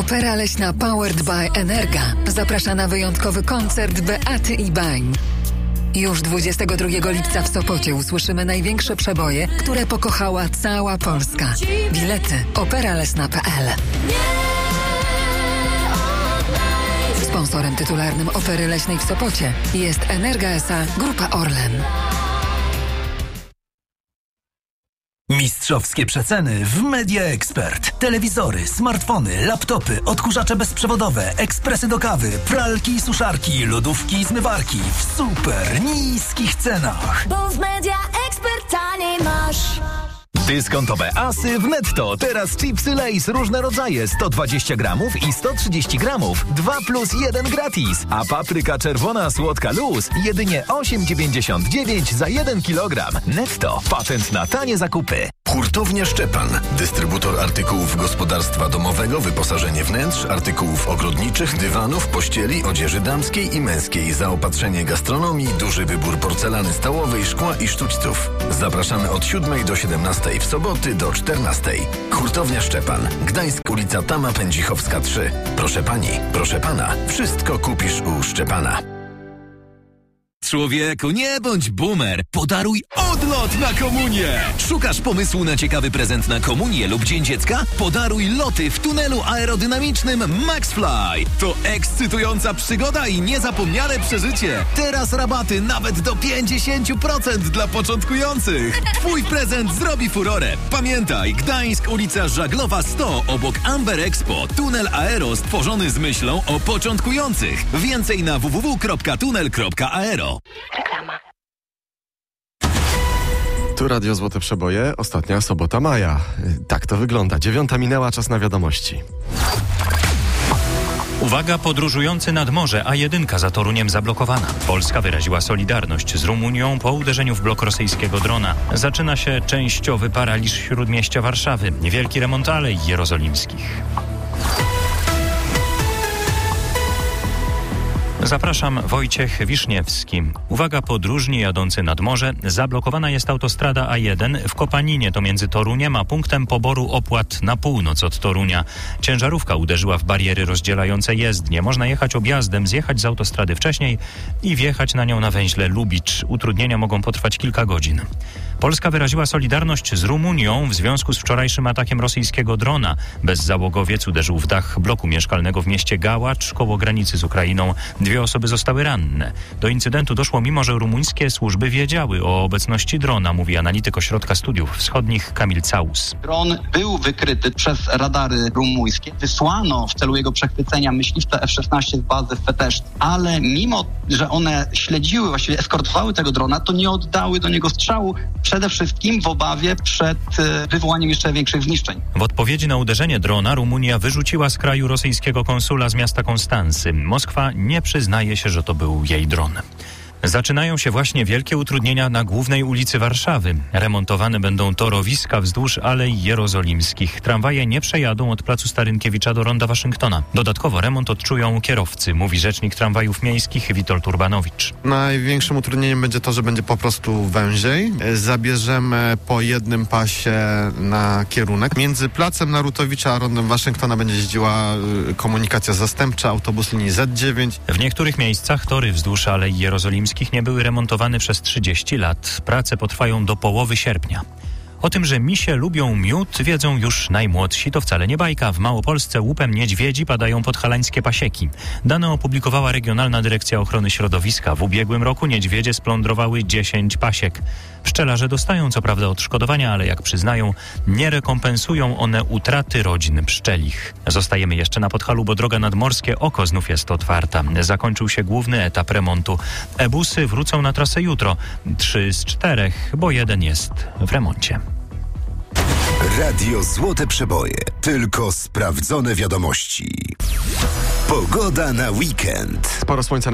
Opera Leśna Powered by Energa zaprasza na wyjątkowy koncert Beaty i Bań. Już 22 lipca w Sopocie usłyszymy największe przeboje, które pokochała cała Polska. Bilety operalesna.pl. Sponsorem tytularnym Opery Leśnej w Sopocie jest Energa S.A. Grupa Orlen. Mistrzowskie przeceny w Media Expert. Telewizory, smartfony, laptopy, odkurzacze bezprzewodowe, ekspresy do kawy, pralki i suszarki, lodówki i zmywarki w super niskich cenach. Bo w Media Expert taniej masz. Dyskontowe asy w Netto. Teraz chipsy Lay's różne rodzaje 120 gramów i 130 gramów. 2+1 gratis. A papryka czerwona słodka luz jedynie 8,99 za 1 kilogram. Netto. Patent na tanie zakupy. Hurtownia Szczepan. Dystrybutor artykułów gospodarstwa domowego, wyposażenie wnętrz, artykułów ogrodniczych, dywanów, pościeli, odzieży damskiej i męskiej, zaopatrzenie gastronomii, duży wybór porcelany stołowej, szkła i sztućców. Zapraszamy od 7 do 17, w soboty do 14. Hurtownia Szczepan. Gdańsk, ulica Tama Pędzichowska 3. Proszę pani, proszę pana, wszystko kupisz u Szczepana. Człowieku, nie bądź boomer. Podaruj odlot na komunię. Szukasz pomysłu na ciekawy prezent na komunię lub Dzień Dziecka? Podaruj loty w tunelu aerodynamicznym MaxFly. To ekscytująca przygoda i niezapomniane przeżycie. Teraz rabaty nawet do 50% dla początkujących. Twój prezent zrobi furorę. Pamiętaj, Gdańsk, ulica Żaglowa 100 obok Amber Expo. Tunel aero stworzony z myślą o początkujących. Więcej na www.tunel.aero. Reklama. Tu Radio Złote Przeboje, ostatnia sobota maja. Tak to wygląda. 9 minęła, czas na wiadomości. Uwaga, podróżujący nad morze, A1 za Toruniem zablokowana. Polska wyraziła solidarność z Rumunią po uderzeniu w blok rosyjskiego drona. Zaczyna się częściowy paraliż śródmieścia Warszawy. Wielki remont alei jerozolimskich. Zapraszam, Wojciech Wiszniewski. Uwaga, podróżni jadący nad morze. Zablokowana jest autostrada A1 w Kopaninie, to między Toruniem a punktem poboru opłat na północ od Torunia. Ciężarówka uderzyła w bariery rozdzielające jezdnie. Można jechać objazdem, zjechać z autostrady wcześniej i wjechać na nią na węźle Lubicz. Utrudnienia mogą potrwać kilka godzin. Polska wyraziła solidarność z Rumunią w związku z wczorajszym atakiem rosyjskiego drona. Bezzałogowiec uderzył w dach bloku mieszkalnego w mieście Gałacz koło granicy z Ukrainą. 2 osoby zostały ranne. Do incydentu doszło mimo, że rumuńskie służby wiedziały o obecności drona, mówi analityk Ośrodka Studiów Wschodnich Kamil Caus. Dron był wykryty przez radary rumuńskie. Wysłano w celu jego przechwycenia myśliwce F-16 z bazy w Feteszce. Ale mimo, że one śledziły, właściwie eskortowały tego drona, to nie oddały do niego strzału. Przede wszystkim w obawie przed wywołaniem jeszcze większych zniszczeń. W odpowiedzi na uderzenie drona Rumunia wyrzuciła z kraju rosyjskiego konsula z miasta Konstansy. Moskwa nie przyznaje się, że to był jej dron. Zaczynają się właśnie wielkie utrudnienia na głównej ulicy Warszawy. Remontowane będą torowiska wzdłuż Alei Jerozolimskich. Tramwaje nie przejadą od placu Starynkiewicza do Ronda Waszyngtona. Dodatkowo remont odczują kierowcy, mówi rzecznik tramwajów miejskich Witold Urbanowicz. Największym utrudnieniem będzie to, że będzie po prostu węziej. Zabierzemy po jednym pasie na kierunek. Między placem Narutowicza a Rondem Waszyngtona będzie jeździła komunikacja zastępcza, autobus linii Z9. W niektórych miejscach tory wzdłuż Alei Jerozolimskich nie były remontowane przez 30 lat. Prace potrwają do połowy sierpnia. O tym, że misie lubią miód, wiedzą już najmłodsi. To wcale nie bajka. W Małopolsce łupem niedźwiedzi padają podhalańskie pasieki. Dane opublikowała Regionalna Dyrekcja Ochrony Środowiska. W ubiegłym roku niedźwiedzie splądrowały 10 pasiek. Pszczelarze dostają co prawda odszkodowania, ale jak przyznają, nie rekompensują one utraty rodzin pszczelich. Zostajemy jeszcze na Podhalu, bo droga nadmorskie Oko znów jest otwarta. Zakończył się główny etap remontu. E-busy wrócą na trasę jutro. 3 z 4, bo 1 jest w remoncie. Radio Złote Przeboje. Tylko sprawdzone wiadomości. Pogoda na weekend. Sporo słońca